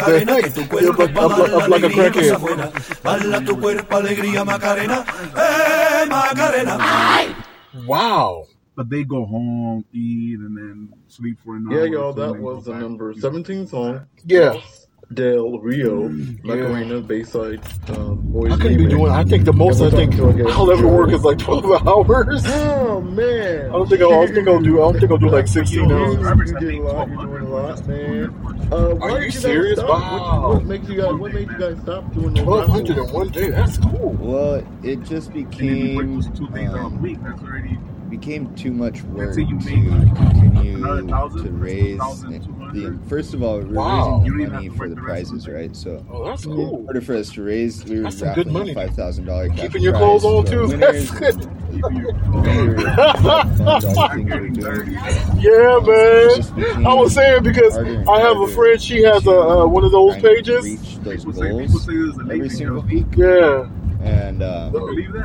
Macarena, que tu cuerpo I'm va a dar la like a alegría y cosa crackhead. buena. Dala tu cuerpo alegría, Macarena, Macarena. Wow. But they go home, eat, and then sleep for an hour. Yeah, y'all, so that they was go the back. number 17 song. Yeah. Del Rio, Macarena, Bayside Boys. I couldn't be doing. I think the most I'll ever work is like 12 hours. Oh man! I don't think I'll do like 16 hours. You're doing a lot, man. Are you serious? Wow. What made you guys stop doing those? 1,200 in one day. That's cool. Well, it just became 2 days a week. That's already. Became too much work You to make continue 1,000, to raise. 1,200. First of all, we're Wow. raising You don't the even money have to for work the the rest of prizes, the day. right? So Oh, that's in cool. order for us to raise, we were That's some good raffling money. a $5,000 cash Keeping your prize clothes on to our too. winners That's and good. all the things we're doing. Yeah, man. Just became I was saying because harder and I have a harder friend. She has to one of those try and pages. reach those People say goals this is a late every thing, single yo. week, Yeah. and Believe that?